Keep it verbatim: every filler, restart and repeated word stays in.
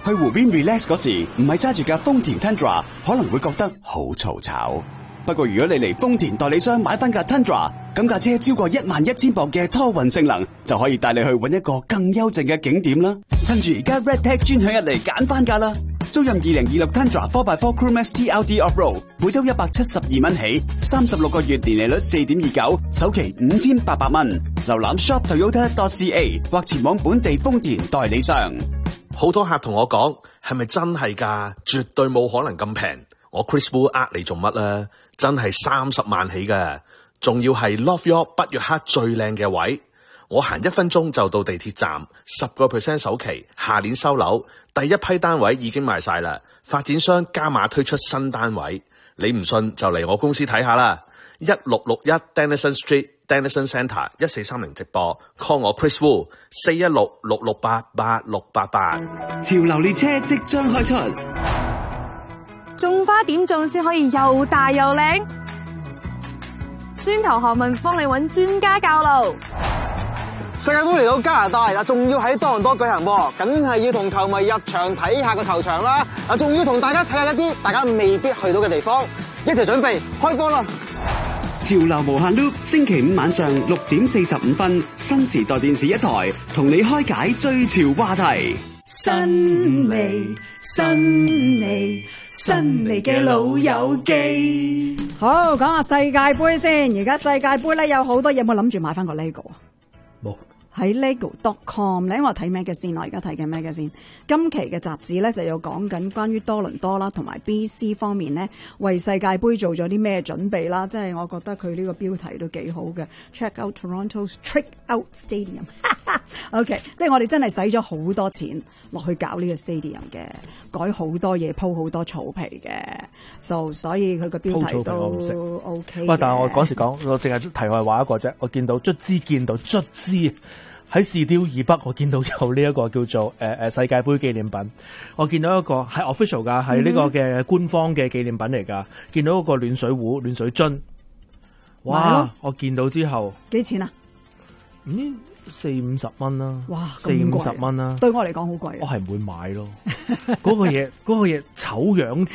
去湖邊 relax 嗰時，唔係揸住架豐田 Tundra， 可能會覺得好嘈吵。不過如果你嚟豐田代理商買翻架 Tundra， 咁架車超過一萬一千磅嘅拖運性能，就可以帶你去搵一個更幽靜嘅景點啦。趁住而家 Redtech 專享日嚟揀翻架啦！租任二零二六 Tundra four by four Crew Max T L D Off Road， 每周一百七十二蚊起，三十六個月年利率四點二九，首期五千八百蚊。瀏覽 shop toyota dot c a 或前往本地豐田代理商。 好多客同我講，係咪真係㗎？絕對冇可能咁平。我 Chris Wu 呃你做乜啦？真係三十萬起㗎，仲要係 Love York 北約克最靚嘅位。我行一分鐘就到地鐵站，十個 percent 首期，下年收樓，第一批單位已經賣晒啦。發展商加碼推出新單位，你唔信就嚟我公司睇下啦。一六六一 Denison Street。Denison Centre 一四三零直播 call 我 Chris Wu 四一六六六八八六八八。 潮流列車即將開出， 種花點種先可以又大又靚？磚頭學問幫你揾專家教路。 世界盃嚟到加拿大嗱，仲要喺多倫多舉行喎，梗係要同球迷入場睇下個球場啦。嗱，仲要同大家睇下一啲大家未必去到嘅地方，一齊準備開波啦！ 潮流無限 loop， 星期五晚上六點四十五分，新時代電視一台同你開解最潮話題。 新味新味新味嘅老友記。 好，講下世界盃先。而家世界盃咧有好多嘢，有冇諗住買翻個 Lego 啊？ 冇。 喺 lego dot com 咧，我睇咩嘅先？我而家睇緊咩嘅先？今期嘅雜誌咧就有講緊關於多倫多啦，同埋 B C 方面咧為世界盃做咗啲咩準備啦。即係我覺得佢呢個標題都幾好嘅。Check out Toronto's Trick Out Stadium 。OK， 即係我哋真係使咗好多錢落去搞呢個 stadium 嘅，改好多嘢，鋪好多草皮嘅。So 所以佢個標題都 OK。 喂，但係我嗰時講，我淨係題外話一個啫。我見到卒之見到卒之。喺市雕以北，我見到有呢一個叫做誒誒、呃、世界盃紀念品。我見到一個係 official 㗎，係呢個嘅官方嘅紀念品嚟㗎。見到一個暖水壺、暖水樽，哇！我見到之後幾錢啊？ 嗯，四五十蚊啦。哇， 四五十蚊啦。 對我嚟講好貴。 我係唔會買咯。嗰個嘢，嗰個嘢醜樣。